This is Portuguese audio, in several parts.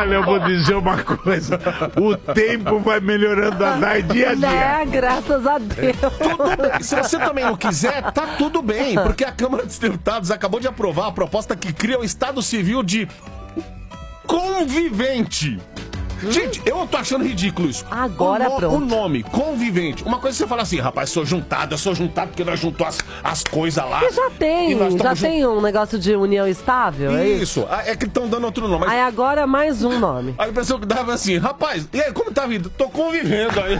Olha, eu vou dizer uma coisa. O tempo vai melhorando dia a dia. Né? Graças a Deus. Tudo bem. Se você também não quiser, tá tudo bem. Porque a Câmara dos Deputados acabou de aprovar a proposta que cria o Estado Civil de convivente. Gente, eu tô achando ridículo isso. Agora pronto. O nome, convivente. Uma coisa é você fala assim, rapaz, eu sou juntado porque nós juntou as coisas lá. Porque já tem um negócio de união estável, é isso? Isso, é que estão dando outro nome. Aí agora mais um nome. Aí a pessoa que dava assim, rapaz, e aí, como tá a vida? Tô convivendo aí.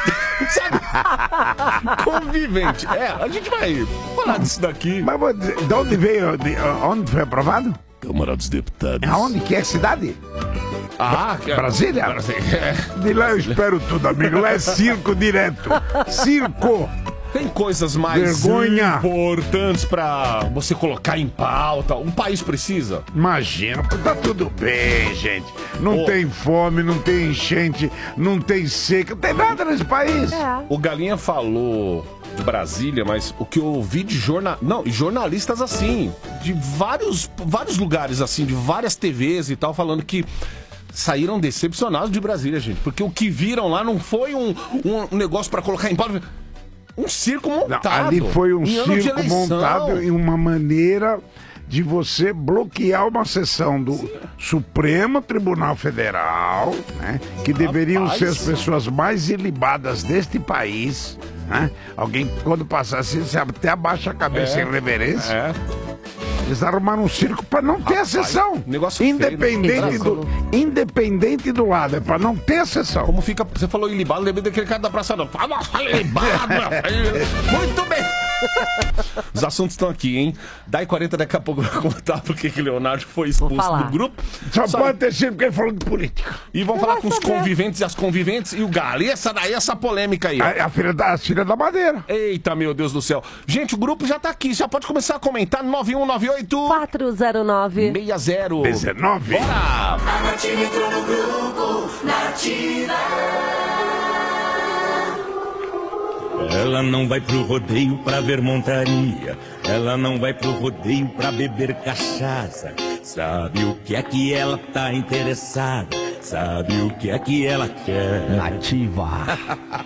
Sabe? Convivente. A gente vai falar disso daqui. Mas vou dizer, de onde veio, onde foi aprovado? Câmara dos Deputados. Aonde que é cidade? Brasília? De lá eu espero tudo, amigo. Lá é circo direto. Circo. Tem coisas mais Vergonha. importantes pra você colocar em pauta. Um país precisa. Imagina, tá tudo bem, gente. Não tem fome, não tem enchente, não tem seca, não tem nada nesse país. O Galinha falou de Brasília, mas o que eu ouvi de jornalistas assim, de vários lugares assim, de várias TVs e tal, falando que saíram decepcionados de Brasília, gente. Porque o que viram lá não foi um negócio pra colocar em pauta. Um circo montado. Não, ali foi um circo montado em uma maneira de você bloquear uma sessão do Supremo Tribunal Federal, né, que deveriam ser as pessoas mais ilibadas deste país, né? Alguém, quando passar assim, você até abaixa a cabeça em reverência. Eles arrumaram um circo para não ter a sessão. Negócio independente do lado, é para não ter a sessão. Como fica, você falou ilibado, lembrei daquele cara da Praça não. Ilibado, meu filho. Muito bem. Os assuntos estão aqui, hein? Daí 40 daqui a pouco vai contar porque que Leonardo foi expulso do grupo. Só pode ter sido porque ele falou de política. E vamos falar com os conviventes e as conviventes e o Galo. E essa polêmica aí? A filha da Madeira. Eita, meu Deus do céu. Gente, o grupo já tá aqui. Já pode começar a comentar. 9198-409-6019. Bora! A Nativa entrou no grupo. Nativa. Ela não vai pro rodeio pra ver montaria. Ela não vai pro rodeio pra beber cachaça. Sabe o que é que ela tá interessada? Sabe o que é que ela quer? Nativa.